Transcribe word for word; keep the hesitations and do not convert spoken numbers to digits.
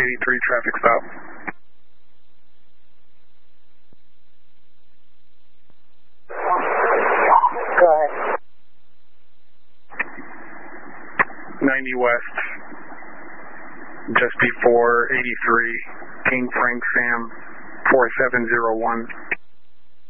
eighty-three traffic stop. Go ahead. ninety west, just before eighty-three, King Frank Sam, four seven zero one.